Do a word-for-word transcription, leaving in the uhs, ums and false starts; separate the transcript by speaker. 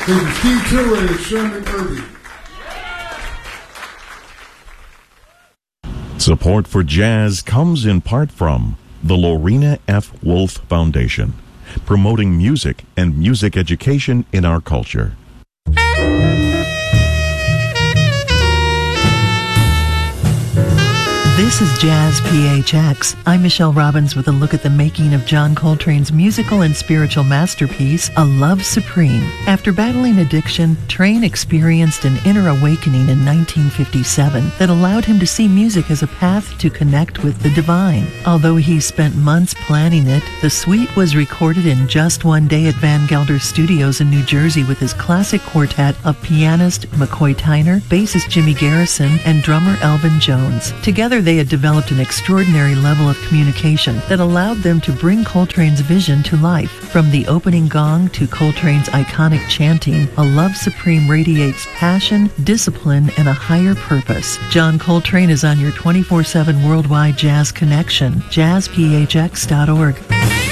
Speaker 1: This is Steve Tilray and Sherman Irby.
Speaker 2: Support for jazz comes in part from the Lorena F. Wolf Foundation, promoting music and music education in our culture.
Speaker 3: This is Jazz P H X. I'm Michelle Robbins with a look at the making of John Coltrane's musical and spiritual masterpiece, A Love Supreme. After battling addiction, Train experienced an inner awakening in nineteen fifty-seven that allowed him to see music as a path to connect with the divine. Although he spent months planning it, the suite was recorded in just one day at Van Gelder Studios in New Jersey with his classic quartet of pianist McCoy Tyner, bassist Jimmy Garrison, and drummer Elvin Jones. Together they had developed an extraordinary level of communication that allowed them to bring Coltrane's vision to life. From the opening gong to Coltrane's iconic chanting, A Love Supreme radiates passion, discipline, and a higher purpose. John Coltrane is on your twenty-four seven worldwide jazz connection, jazz p h x dot org.